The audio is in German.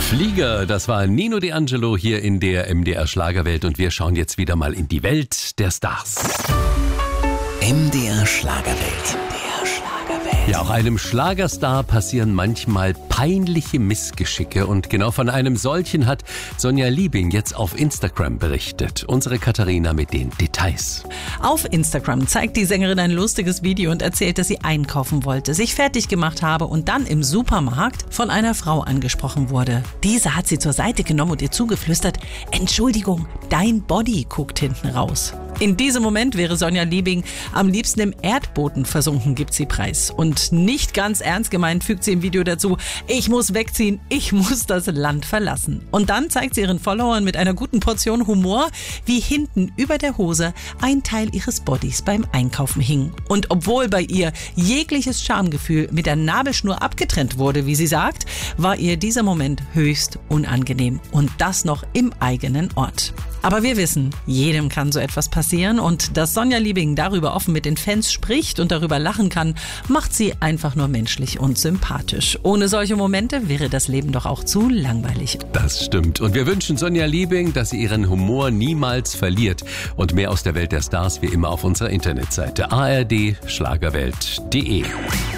Flieger, das war Nino D'Angelo hier in der MDR Schlagerwelt und wir schauen jetzt wieder mal in die Welt der Stars. MDR Schlagerwelt. Ja, auch einem Schlagerstar passieren manchmal peinliche Missgeschicke und genau von einem solchen hat Sonja Liebing jetzt auf Instagram berichtet. Unsere Katharina mit den Details. Auf Instagram zeigt die Sängerin ein lustiges Video und erzählt, dass sie einkaufen wollte, sich fertig gemacht habe und dann im Supermarkt von einer Frau angesprochen wurde. Diese hat sie zur Seite genommen und ihr zugeflüstert: Entschuldigung, dein Body guckt hinten raus. In diesem Moment wäre Sonja Liebing am liebsten im Erdboden versunken, gibt sie preis. Und nicht ganz ernst gemeint fügt sie im Video dazu: Ich muss wegziehen, ich muss das Land verlassen. Und dann zeigt sie ihren Followern mit einer guten Portion Humor, wie hinten über der Hose ein Teil ihres Bodys beim Einkaufen hing. Und obwohl bei ihr jegliches Schamgefühl mit der Nabelschnur abgetrennt wurde, wie sie sagt, war ihr dieser Moment höchst unangenehm. Und das noch im eigenen Ort. Aber wir wissen, jedem kann so etwas passieren und dass Sonja Liebing darüber offen mit den Fans spricht und darüber lachen kann, macht sie einfach nur menschlich und sympathisch. Ohne solche Momente wäre das Leben doch auch zu langweilig. Das stimmt. Und wir wünschen Sonja Liebing, dass sie ihren Humor niemals verliert. Und mehr aus der Welt der Stars wie immer auf unserer Internetseite ardschlagerwelt.de.